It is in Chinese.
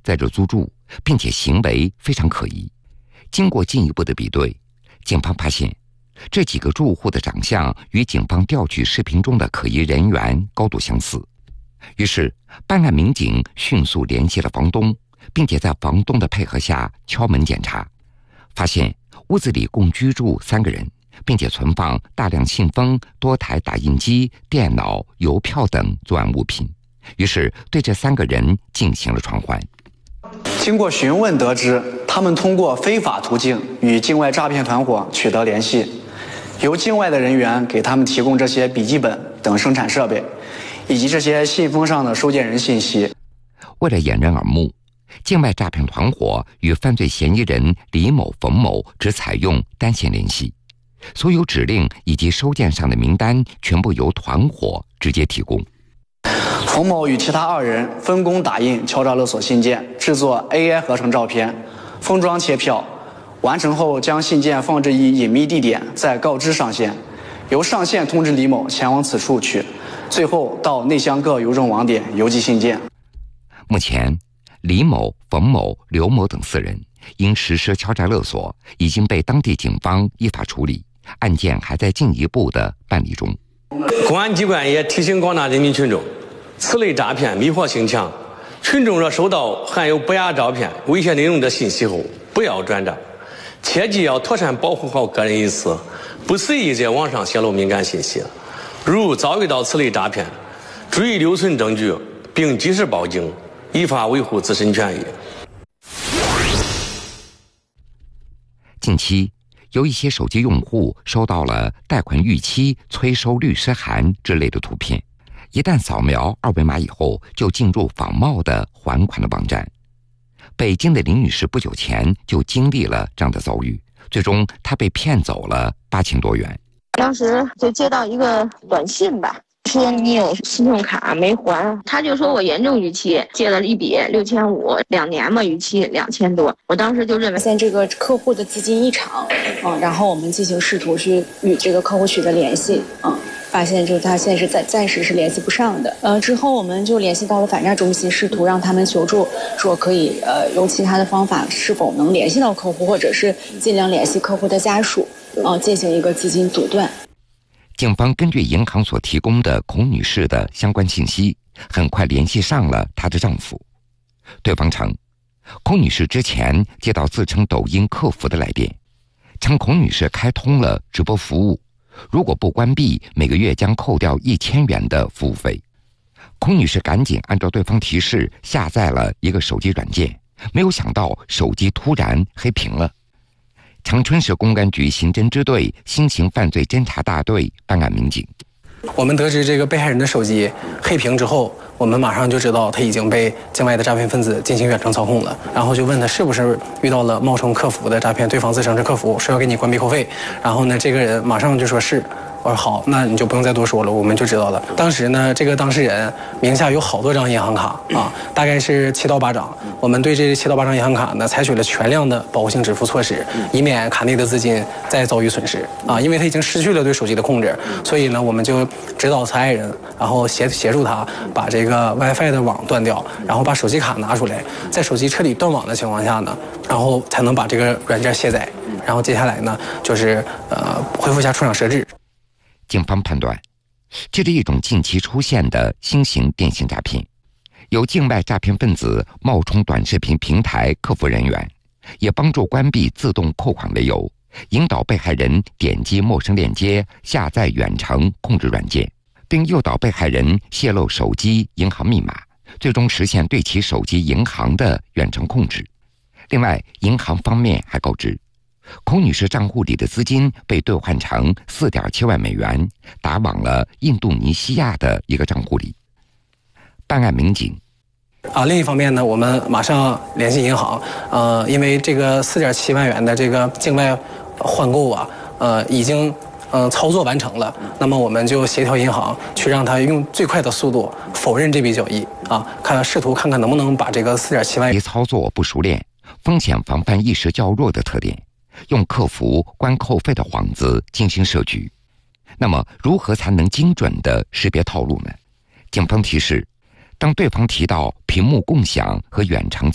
在这租住，并且行为非常可疑。经过进一步的比对，警方发现这几个住户的长相与警方调取视频中的可疑人员高度相似。于是办案民警迅速联系了房东，并且在房东的配合下敲门检查，发现屋子里共居住3个人，并且存放大量信封、多台打印机、电脑、邮票等作案物品。于是对这3个人进行了传唤。 经过询问得知，他们通过非法途径与境外诈骗团伙取得联系，由境外的人员给他们提供这些笔记本等生产设备，以及这些信封上的收件人信息。 为了掩人耳目，境外诈骗团伙与犯罪嫌疑人李某、冯某只采用单线联系，所有指令以及收件上的名单全部由团伙直接提供。 冯某与其他2人分工打印敲诈勒索信件，制作 AI 合成照片，封装切票，完成后将信件放置于隐秘地点，再告知上线，由上线通知李某前往此处取，最后到内乡各邮政网点邮寄信件。 目前李某、冯某、刘某等4人因实施敲诈勒索已经被当地警方依法处理，案件还在进一步的办理中。 公安机关也提醒广大人民群众，此类诈骗迷惑性强，群众若收到含有不雅照片、猥亵内容的信息后，不要转账，切记要妥善保护好个人隐私，不随意在网上泄露敏感信息。如遭遇到此类诈骗，注意留存证据，并及时报警，依法维护自身权益。 近期有一些手机用户收到了贷款逾期、催收律师函之类的图片，一旦扫描2维码以后，就进入仿冒的还款的网站。北京的林女士不久前就经历了这样的遭遇，最终她被骗走了8000多元。 当时就接到一个短信吧，说你有信用卡没还，他就说我严重逾期，借了一笔6500，2年嘛，逾期2000多。我当时就认为发现这个客户的资金异常，然后我们进行试图去与这个客户取得联系，发现就是他现在是暂时是联系不上的。之后我们就联系到了反诈中心，试图让他们求助，说可以用其他的方法是否能联系到客户，或者是尽量联系客户的家属，进行一个资金阻断。 警方根据银行所提供的孔女士的相关信息，很快联系上了她的丈夫。对方称，孔女士之前接到自称抖音客服的来电，称孔女士开通了直播服务，如果不关闭，每个月将扣掉1000元的服务费。孔女士赶紧按照对方提示下载了一个手机软件，没有想到手机突然黑屏了。长春市公安局刑侦支队新型犯罪侦查大队办案民警， 我们得知这个被害人的手机黑屏之后，我们马上就知道他已经被境外的诈骗分子进行远程操控了，然后就问他是不是遇到了冒充客服的诈骗，对方自称是客服，说要给你关闭扣费，然后呢，这个人马上就说是。我说好，那你就不用再多说了，我们就知道了。当时呢，这个当事人名下有好多张银行卡啊，大概是7到8张。我们对这7到8张银行卡呢，采取了全量的保护性支付措施，以免卡内的资金再遭遇损失啊。因为他已经失去了对手机的控制，所以呢，我们就指导此爱人，然后协助他把这个 WiFi 的网断掉，然后把手机卡拿出来，在手机彻底断网的情况下呢，然后才能把这个软件卸载，然后接下来呢，就是恢复一下出厂设置。 警方判断，这是一种近期出现的新型电信诈骗，有境外诈骗分子冒充短视频平台客服人员，也帮助关闭自动扣款为由，引导被害人点击陌生链接下载远程控制软件，并诱导被害人泄露手机银行密码，最终实现对其手机银行的远程控制。另外，银行方面还告知，孔女士账户里的资金被兑换成4.7万美元，打往了印度尼西亚的一个账户里。办案民警另一方面呢，我们马上联系银行，因为这个4.7万元的这个境外换购已经操作完成了，那么我们就协调银行去让他用最快的速度否认这笔交易试图看看能不能把这个4.7万元操作不熟练、风险防范意识较弱的特点，用客服关扣费的幌子进行设局。那么如何才能精准地识别套路呢？警方提示，当对方提到屏幕共享和远程